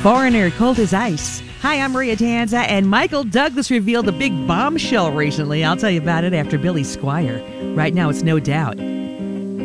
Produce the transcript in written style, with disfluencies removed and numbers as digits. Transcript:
Foreigner, Cold as Ice. Hi, I'm Maria Tanza, and Michael Douglas revealed a big bombshell recently. I'll tell you about it after Billy Squier. Right now, it's No Doubt.